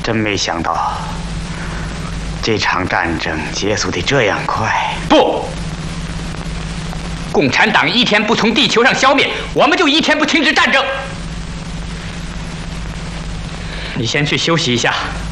真没想到，这场战争结束得这样快。 不，共产党一天不从地球上消灭，我们就一天不停止战争。你先去休息一下。